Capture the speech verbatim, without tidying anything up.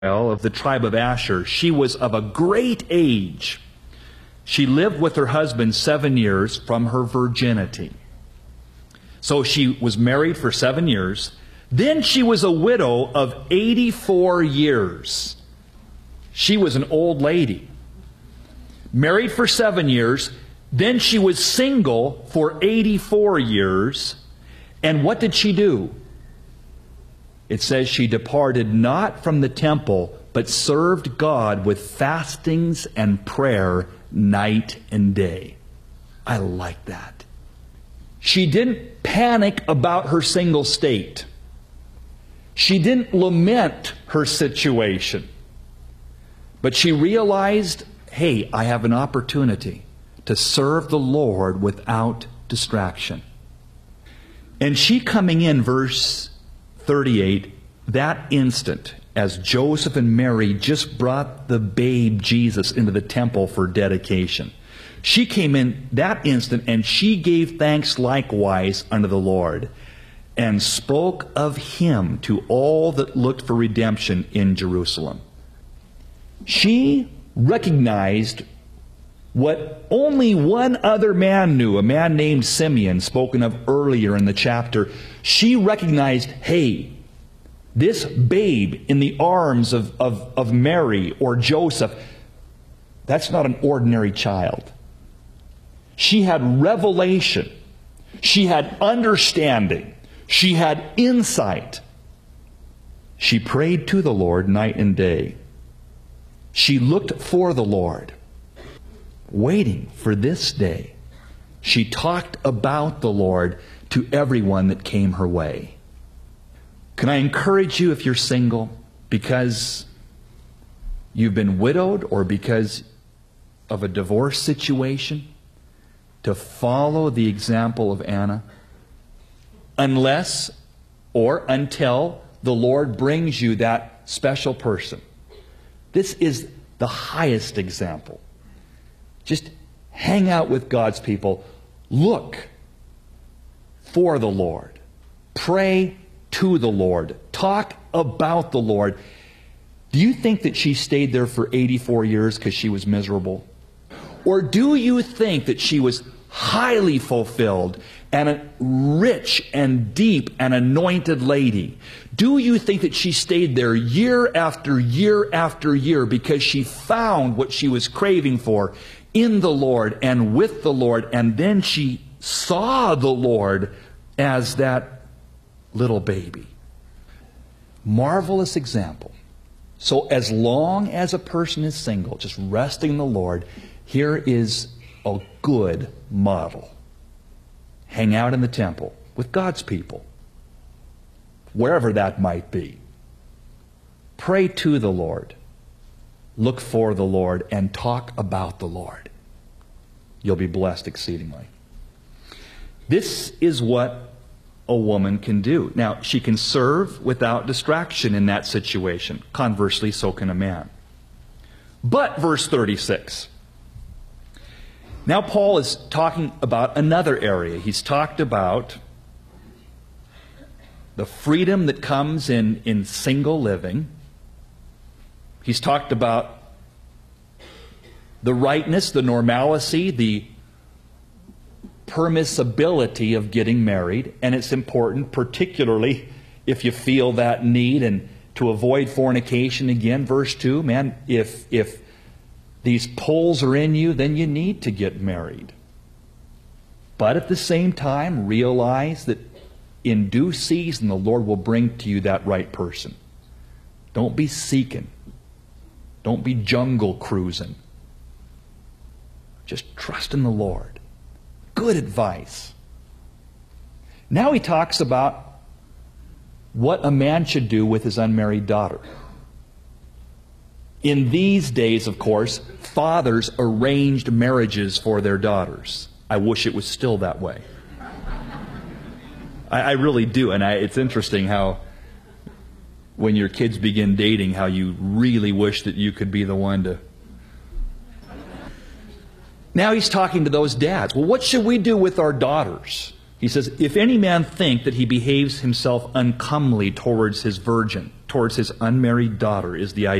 of the tribe of Asher. She was of a great age. She lived with her husband seven years from her virginity. So she was married for seven years. Then she was a widow of eighty-four years. She was an old lady. Married for seven years. Then she was single for eighty-four years. And what did she do? It says she departed not from the temple, but served God with fastings and prayer night and day. I like that. She didn't panic about her single state. She didn't lament her situation. But she realized, hey, I have an opportunity to serve the Lord without distraction. And she coming in, verse thirty-eight, that instant, as Joseph and Mary just brought the babe Jesus into the temple for dedication, she came in that instant and she gave thanks likewise unto the Lord, and spoke of him to all that looked for redemption in Jerusalem. She recognized what only one other man knew, a man named Simeon, spoken of earlier in the chapter. She recognized, hey, this babe in the arms of, of, of Mary or Joseph, that's not an ordinary child. She had revelation. She had understanding. She had insight. She prayed to the Lord night and day. She looked for the Lord, waiting for this day. She talked about the Lord to everyone that came her way. Can I encourage you, if you're single, because you've been widowed or because of a divorce situation, to follow the example of Anna? Unless or until the Lord brings you that special person. This is the highest example. Just hang out with God's people. Look for the Lord. Pray to the Lord. Talk about the Lord. Do you think that she stayed there for eighty-four years because she was miserable? Or do you think that she was highly fulfilled and a rich and deep and anointed lady? Do you think that she stayed there year after year after year because she found what she was craving for in the Lord and with the Lord, and then she saw the Lord as that little baby? Marvelous example. So as long as a person is single, just resting in the Lord, here is a good model. Hang out in the temple with God's people, wherever that might be. Pray to the Lord. Look for the Lord and talk about the Lord. You'll be blessed exceedingly. This is what a woman can do. Now, she can serve without distraction in that situation. Conversely, so can a man. But, verse thirty-six. Now Paul is talking about another area. He's talked about the freedom that comes in, in single living. He's talked about the rightness, the normalcy, the permissibility of getting married. And it's important, particularly if you feel that need, and to avoid fornication. Again, verse two, man, if if these pulls are in you, then you need to get married. But at the same time, realize that in due season, the Lord will bring to you that right person. Don't be seeking. Don't be jungle cruising. Just trust in the Lord. Good advice. Now he talks about what a man should do with his unmarried daughter. In these days, of course, fathers arranged marriages for their daughters. I wish it was still that way. I, I really do. And I, it's interesting how when your kids begin dating, how you really wish that you could be the one to... Now he's talking to those dads. Well, what should we do with our daughters? He says, if any man think that he behaves himself uncomely towards his virgin, towards his unmarried daughter is the